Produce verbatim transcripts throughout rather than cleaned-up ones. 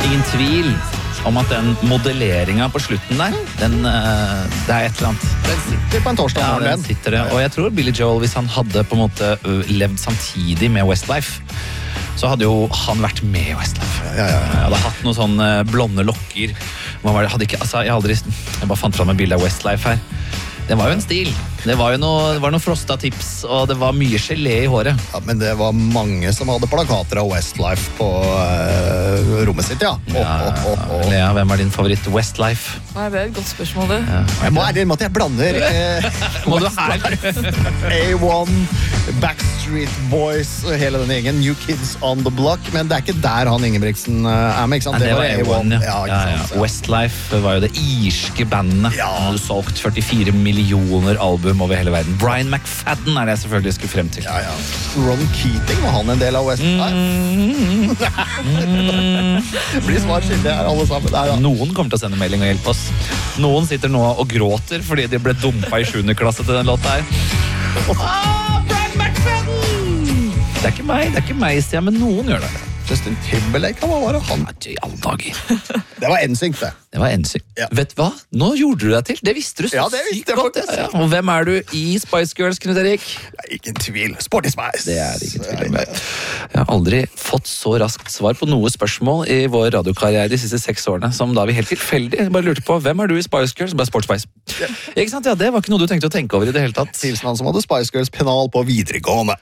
ingen tvil om at den modelleringen på slutten der, den, uh, det er et eller annet. Den sitter på en torsdag. Ja, den sitter det. Og jeg tror Billy Joel, hvis han hadde på en måte uh, levd samtidig med Westlife, så hadde jo han vært med i Westlife. Ja, ja, ja. Jeg hadde hatt noen sånne blonde lokker. Man var, hadde ikke, altså, jeg, aldri, jeg bare fant fram et bilde av Westlife her. Det var jo en stil. Det var jo noe, det var noen frosta tips, og det var mye gelé i håret. Ja, men det var mange som hadde plakater av Westlife på uh, rommet sitt, ja. ja oh, oh, oh. Lea, hvem er din favoritt Westlife? Nei, det er et godt spørsmål, det. Ja. Jeg må ærlig med at jeg blander eh, Må du her? A one, Backstreet Boys, hele den gjengen, New Kids on the Block, men det er ikke der han Ingebrigtsen uh, er med, ikke sant? Nei, det var A one, ja. Ja, ja, ja. Westlife var jo det irske bandet. Ja. Han hadde solgt førtifire millioner album over hele verden. Brian McFadden er det jeg selvfølgelig skulle frem til. Ja, ja. Ron Keating, var han en del av Westlife? Mm. Mm. Blir svar skyldig her, alle sammen. Der, ja. Noen kommer til å sende melding og hjelpe oss. Noen sitter nå og gråter fordi de ble dumpa i sjuende klasse til den låta her. Ah, Brian McFadden! Det er ikke meg, det er ikke meg, Stian, men noen gjør det. Justin Timberlake, hva var det? Han... I alle dager. Det var N Sync, det. Det var N Sync. Ja. Vet du hva? Nå gjorde du deg til. Det visste du så ja, det visste jeg godt. Ja, ja. Og hvem er du i Spice Girls, Knut Erik? Ingen tvil. Sporty Spice. Det er ingen tvil om det. Jeg har aldri fått så raskt svar på noe spørsmål i vår radiokarriere de siste seks årene, som da vi helt tilfeldig bare lurte på, hvem er du i Spice Girls? Bare Sport Spice. Ja. Ikke sant? Ja, det var ikke noe du tenkte å tenke over i det hele tatt. Hilsen han som hadde Spice Girls-penal på videregående.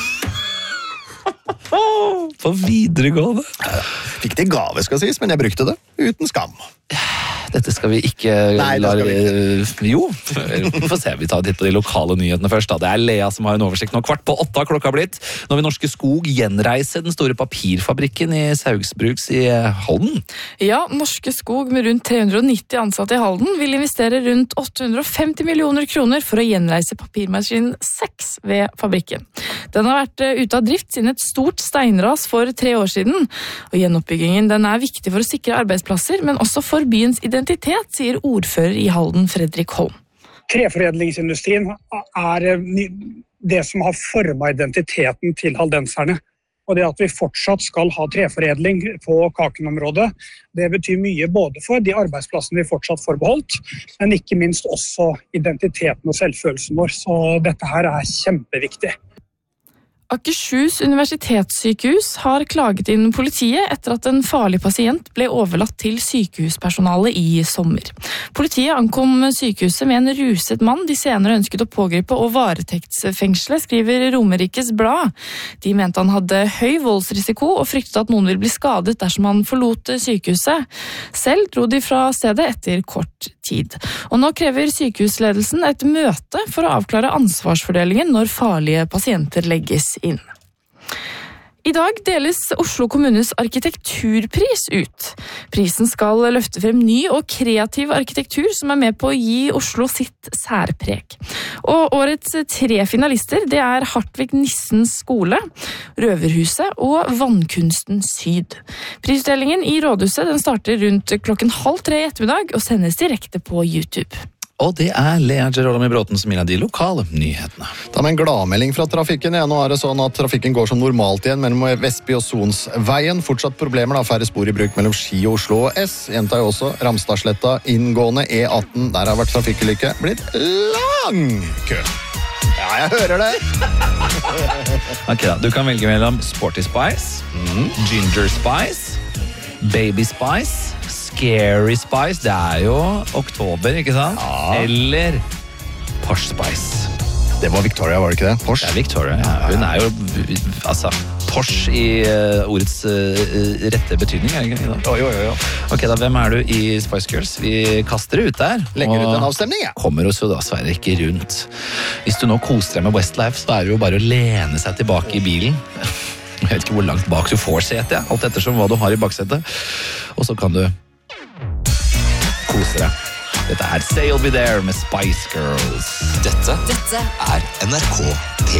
På videregående. Fikk det i gave, skal sies, men jeg brukte det uten skam. Dette skal vi ikke... Nei, det skal vi ikke. Jo, vi får se, vi tar titt på de lokale nyhetene først. Da. Det er Lea som har en oversikt nå. Kvart på åtte har klokka blitt. Nå vil Norske Skog gjenreise den store papirfabrikken i Saugsbrugs i Halden. Ja, Norske Skog med rundt tre hundre og nitti ansatte i Halden vil investere rundt åtte hundre og femti millioner kroner for å gjenreise papirmaskinen seks ved fabrikken. Den har vært ute av drift siden et stort steinras for tre år siden, og gjenoppbyggingen den er viktig for å sikre arbeidsplasser, men også for byens identitet, sier ordfører i Halden, Fredrik Holm. Treforedlingsindustrien er det som har formet identiteten til haldenserne. Og det at vi fortsatt skal ha treforedling på Kaken-området, det betyr mye både for de arbeidsplassene vi fortsatt får beholdt, men ikke minst også identiteten og selvfølelsen vår. Så dette her er kjempeviktig. Akershus universitetssykehus har klaget inn politiet etter at en farlig pasient ble overlatt til sykehuspersonalet i sommer. Politiet ankom sykehuset med en ruset mann de senere ønsket å pågripe og varetektsfengsle, skriver Romerikes Blad. De mente han hadde høy voldsrisiko og fryktet at noen ville bli skadet dersom han forlot sykehuset. Selv dro de fra stedet etter kort tid. Og nå krever sykehusledelsen et møte for å avklare ansvarsfordelingen når farlige pasienter legges inn. I dag deles Oslo kommunes arkitekturpris ut. Prisen skal løfte frem ny og kreativ arkitektur som er med på å gi Oslo sitt særpreg. Og årets tre finalister, det er Hartvig Nissens skole, Røverhuset og Vannkunsten Syd. Prisutdelingen i Rådhuset den starter rundt klokken halv tre i ettermiddag og sendes direkte på YouTube. Og det er Lea Gerolami Bråten som gir deg de lokale nyhetene. Da med en gladmelding fra trafikken. Ja, nå er det sånn at trafikken går som normalt igjen mellom Vestby og Sonsveien. Fortsatt problemer da, færre spor i bruk mellom Ski og Oslo og S. Gjentar jo også Ramstadsletta, inngående E atten. Der har vært trafikkulykke. Blitt lang kø. Ja, jeg hører det. Ok da, du kan velge mellom Sporty Spice, mm. Ginger Spice, Baby Spice, Scary Spice, det er jo oktober, ikke sant? Ja. Eller Posh Spice. Det var Victoria, var det ikke det? Posh? Det er Victoria, ja. Hun er jo, altså, Posh i uh, ordets uh, rette betydning, er det ikke det? Jo, jo, jo. Ok, da, hvem er du i Spice Girls? Vi kaster det ut der. Legger ut en avstemning, ja. Kommer oss jo da sverre ikke rundt. Hvis du nå koser deg med Westlife, så er det jo bare å lene seg tilbake i bilen. Jeg vet ikke hvor langt bak du får sete, ja. Alt ettersom hva du har i baksetet. Og så kan du kose deg. Dette er Say You'll Be There med Spice Girls. Dette, Dette er N R K P